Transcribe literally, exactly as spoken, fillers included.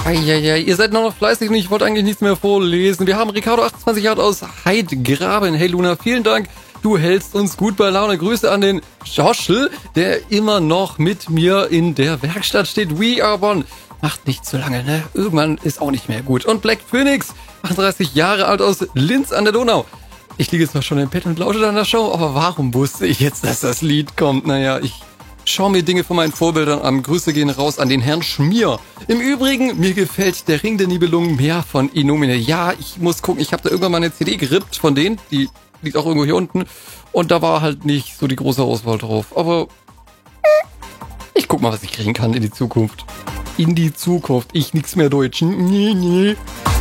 Eieiei, ihr seid noch fleißig und ich wollte eigentlich nichts mehr vorlesen. Wir haben Ricardo achtundzwanzig Jahre aus Heidgraben. Hey Luna, vielen Dank. Du hältst uns gut bei Laune. Grüße an den Joschel, der immer noch mit mir in der Werkstatt steht. We are one. Macht nicht so lange, ne? Irgendwann ist auch nicht mehr gut. Und Black Phoenix, achtunddreißig Jahre alt aus Linz an der Donau. Ich liege jetzt mal schon im Bett und lausche an der Show, aber warum wusste ich jetzt, dass das Lied kommt? Naja, ich schaue mir Dinge von meinen Vorbildern an. Grüße gehen raus an den Herrn Schmier. Im Übrigen, mir gefällt der Ring der Nibelungen mehr von Inomine. Ja, ich muss gucken, ich habe da irgendwann mal eine C D gerippt von denen, die liegt auch irgendwo hier unten. Und da war halt nicht so die große Auswahl drauf. Aber ich guck mal, was ich kriegen kann in die Zukunft. In die Zukunft. Ich nix mehr Deutsch. Nee, nee.